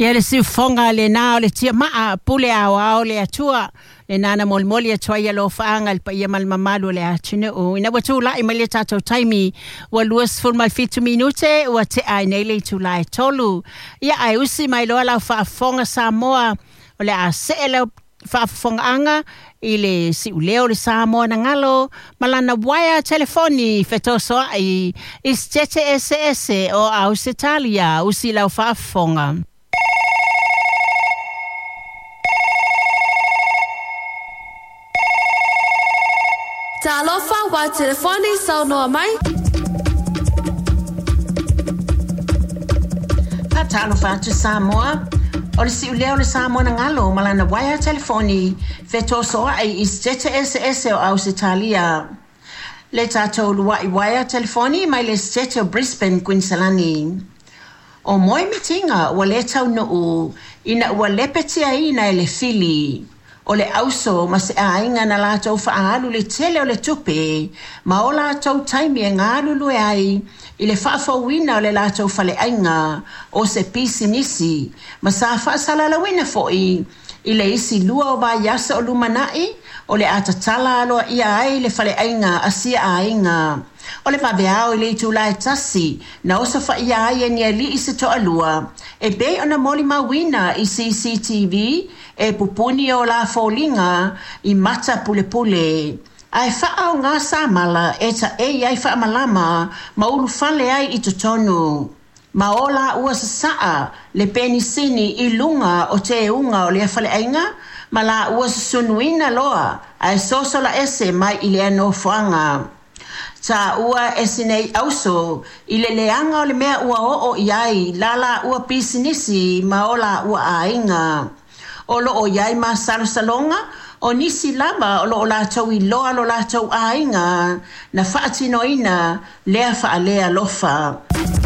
Ia le siufonga le nao le tia maa pule au le atua le nana molmoli atua ia lo faanga le pa ia malmamalu le atune o ina watu la ima le tatou taimi wa luas ful mal fitu minute wa te ai nei le tu lai tolu ia ai usi mai loa lau faafonga Samoa o le a se le faafonga anga i le si uleo le Samoa na ngalo malana waya telefoni fetoso ai istete SS o Ausitalia usi lau faafonga. Talofa wa telefoni saunoa mai. Talofa tu Samoa. O le siuleo le Samoa na ngalo malana waya telefoni fetoso ai istete SS o Ausitalia. Le tatou luai waya telefoni mai le stete o Brisbane, Queensland. O moi mitinga wa le tau no ina wa lepetia ina ele fili. O le auso ma se ainga na lātou whaalu le tele o le tupe, ma o lātou taimi e ngālu lue ai, i le whaafauina o le lātou whale ainga, o se pisi nisi, ma sa whaasalalawina foi, i le isi lua o vai asa o lumanai, o le atatala aloa ia ai le whale ainga asia ainga. O le pabeao i le tūlai tasi, na osa wha ia ai e nia li i se toa lua, e bei ona moli mawina i CCTV, e pupuni o la fōlinga i mata pule pule. Ai whaau ngā sāmala e ta ei ai whaamalama ma ulu whale ai i totonu. Ma o la ua sa saa le penisini i lunga o te unga o lea whale ainga, ma la ua sa sunuina loa ai sosola ese mai i lea no whanga. Ta ua esinei auso i le leanga o le mea ua o iai lala ua pisinisi ma o la ua ainga. O lo o iai ma salonga o nisi lama o lo o lātou i loa lo lātou ainga na whaatinoina lea wha lea lofa.